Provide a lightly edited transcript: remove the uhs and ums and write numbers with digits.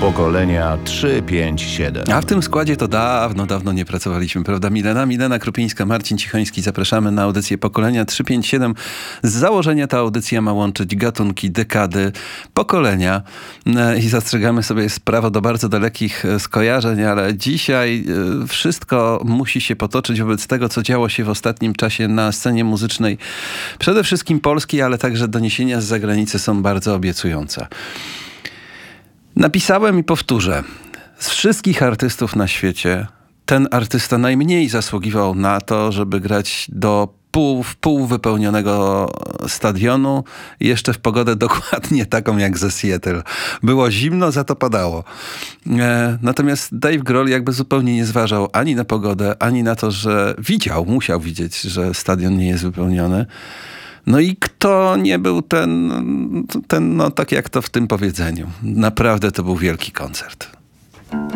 Pokolenia 3, 5, 7. A w tym składzie to dawno nie pracowaliśmy, prawda? Milena Krupińska, Marcin Cichoński. Zapraszamy na audycję Pokolenia 357. Z założenia ta audycja ma łączyć gatunki, dekady, pokolenia i zastrzegamy sobie prawo do bardzo dalekich skojarzeń, ale dzisiaj wszystko musi się potoczyć wobec tego, co działo się w ostatnim czasie na scenie muzycznej. Przede wszystkim polskiej, ale także doniesienia z zagranicy są bardzo obiecujące. Napisałem i powtórzę. Z wszystkich artystów na świecie ten artysta najmniej zasługiwał na to, żeby grać do pół wypełnionego stadionu, jeszcze w pogodę dokładnie taką jak ze Seattle. Było zimno, za to padało. Natomiast Dave Grohl jakby zupełnie nie zważał ani na pogodę, ani na to, że musiał widzieć, że stadion nie jest wypełniony. No i kto nie był ten, tak jak to w tym powiedzeniu. Naprawdę to był wielki koncert.